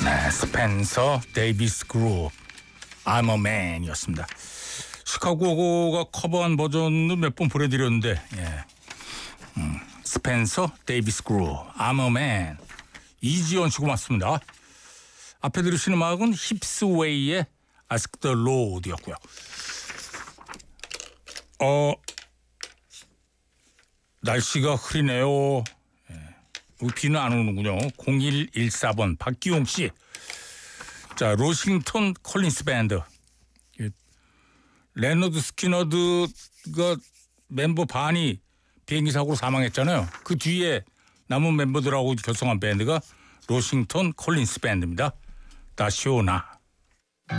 네, 스펜서 데이비스 그룹 I'm a Man이었습니다. 시카고가 커버한 버전도 몇 번 보내드렸는데 스펜서 데이비스 그룹 I'm a Man 이지연 씨 고맙습니다. 앞에 들으신 음악은 힙스웨이의 Ask the Lord였고요. 날씨가 흐리네요. 비는 안 오는군요. 0114번 박기용 씨. 자, 로싱턴 콜린스 밴드. 레너드 스키너드가 멤버 반이 비행기 사고로 사망했잖아요. 그 뒤에 남은 멤버들하고 결성한 밴드가 로싱턴 콜린스 밴드입니다. 다시 오나.